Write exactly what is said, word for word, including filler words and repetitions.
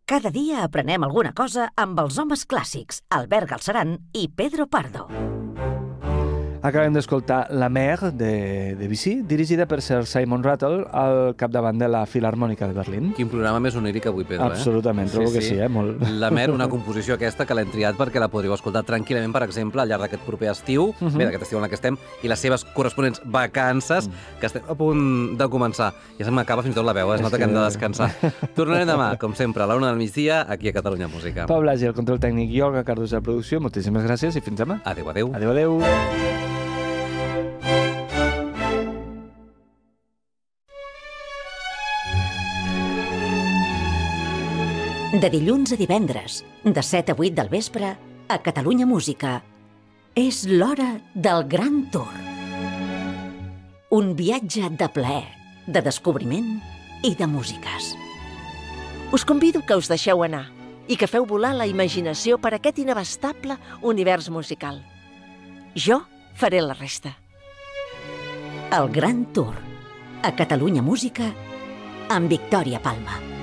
Cada dia aprenem alguna cosa amb els homes clàssics, Albert Galceran i Pedro Pardo. Acabem d'escoltar La Mer, de Debussy, dirigida per Sir Simon Rattle al capdavant de la Filharmònica de Berlín. Quin programa més oníric avui, Pedro, eh? Absolutament, trobo que sí, eh? Molt... La Mer, una composició aquesta que l'hem triat perquè la podríeu escoltar tranquil·lament, per exemple, al llarg d'aquest proper estiu, uh -huh. bé, d'aquest estiu en què estem, i les seves corresponents vacances, que estem a punt de començar. Ja se m'acaba fins i tot la veu, eh? Es nota que hem de descansar. Tornarem demà, com sempre, a la una del migdia, aquí a Catalunya Música. Pau Blasi, el control tècnic, i Olga Cardús, a la producció. Moltíssimes gràcies i fins demà. Adéu, adéu. Adéu, adéu. De dilluns a divendres, de set a vuit del vespre, a Catalunya Música. És l'hora del Gran Tour. Un viatge de plaer, de descobriment i de músiques. Us convido que us deixeu anar i que feu volar la imaginació per aquest inabastable univers musical. Jo faré la resta. El Gran Tour, a Catalunya Música, amb Victòria Palma.